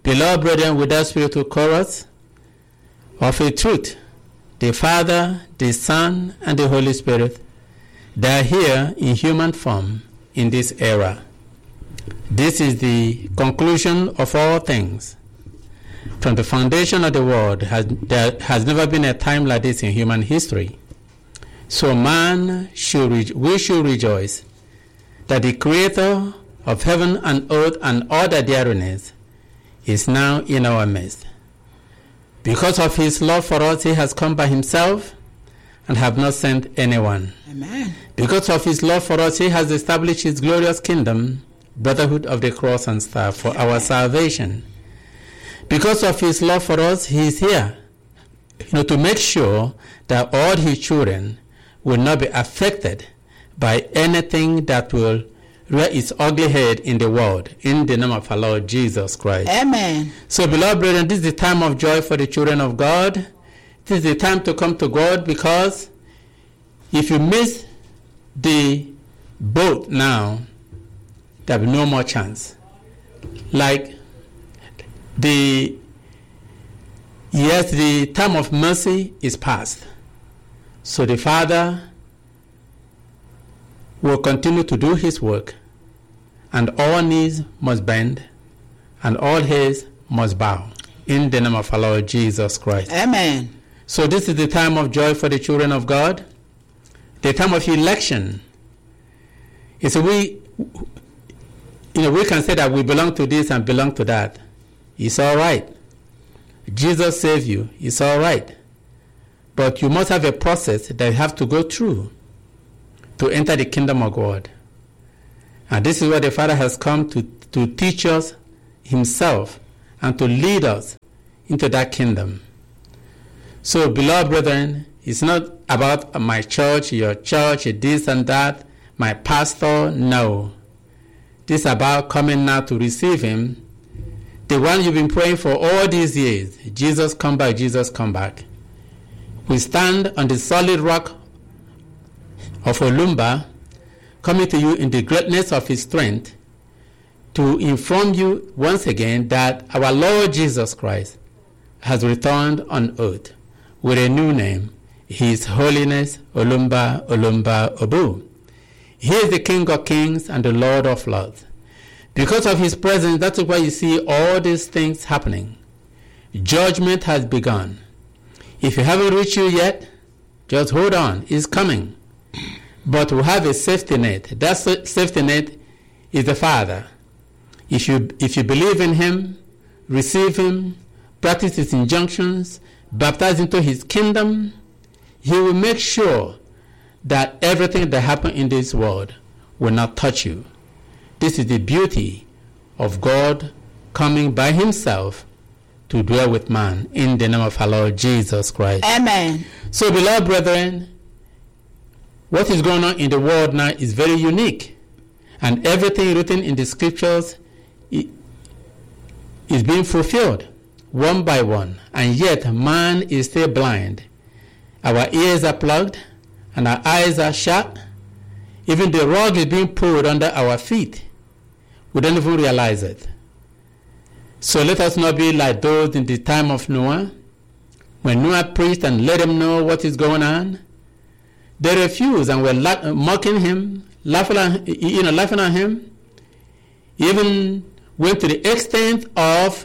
Beloved brethren, with that spiritual chorus of a truth, the Father, the Son, and the Holy Spirit, they are here in human form in this era. This is the conclusion of all things. From the foundation of the world, there has never been a time like this in human history. So we should rejoice that the Creator of heaven and earth and all that therein is now in our midst. Because of his love for us, he has come by himself and have not sent anyone. Amen. Because of his love for us, he has established his glorious kingdom, brotherhood of the cross and staff, for our salvation. Because of his love for us, he is here, to make sure that all his children will not be affected by anything that will rear its ugly head in the world, in the name of our Lord Jesus Christ. Amen. So, beloved brethren, this is the time of joy for the children of God. This is the time to come to God, because if you miss the boat now, there will be no more chance. Like the time of mercy is past. So the Father will continue to do his work, and all knees must bend, and all heads must bow, in the name of our Lord Jesus Christ. Amen. So this is the time of joy for the children of God, the time of election. So we can say that we belong to this and belong to that. It's all right. Jesus saved you. It's all right. But you must have a process that you have to go through to enter the kingdom of God. And this is what the Father has come to teach us himself and to lead us into that kingdom. So, beloved brethren, it's not about my church, your church, this and that, my pastor. No. This is about coming now to receive him, the one you've been praying for all these years. Jesus, come back, Jesus, come back. We stand on the solid rock of Olumba, coming to you in the greatness of his strength, to inform you once again that our Lord Jesus Christ has returned on earth with a new name, His Holiness Olumba Olumba Obu. He is the King of Kings and the Lord of Lords. Because of his presence, that's why you see all these things happening. Judgment has begun. If you haven't reached you yet, just hold on. It's coming. But we have a safety net. That safety net is the Father. If you believe in him, receive him, practice his injunctions, baptize into his kingdom, he will make sure that everything that happens in this world will not touch you. This is the beauty of God coming by himself to dwell with man, in the name of our Lord Jesus Christ. Amen. So, beloved brethren, what is going on in the world now is very unique. And everything written in the scriptures is being fulfilled one by one. And yet man is still blind. Our ears are plugged and our eyes are shut. Even the rug is being pulled under our feet. We don't even realize it. So let us not be like those in the time of Noah. When Noah preached and let them know what is going on, they refused and were mocking him, laughing at him. Even went to the extent of